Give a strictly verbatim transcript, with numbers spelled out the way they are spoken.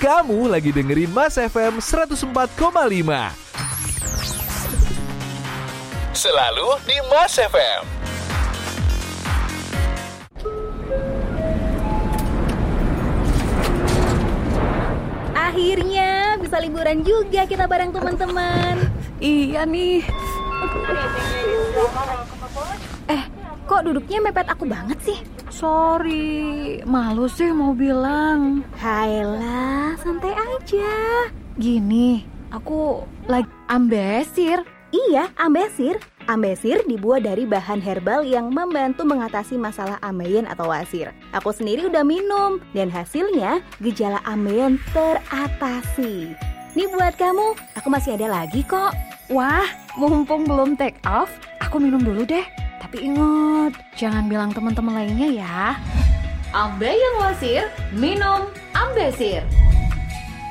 Kamu lagi dengerin Mas F M seratus empat koma lima. Selalu di Mas F M. Akhirnya bisa liburan juga kita bareng teman-teman. Iya nih. Eh, kok duduknya mepet aku banget sih? Sorry, malu sih mau bilang. Hailah, santai aja. Gini, aku lagi ambesir. Iya, ambesir. Ambesir dibuat dari bahan herbal yang membantu mengatasi masalah ambeien atau wasir. Aku sendiri udah minum dan hasilnya gejala ambeien teratasi. Nih buat kamu, aku masih ada lagi kok. Wah, mumpung belum take off, aku minum dulu deh. Tapi ingat, jangan bilang teman-teman lainnya ya. Ambeien wasir, minum Ambesir.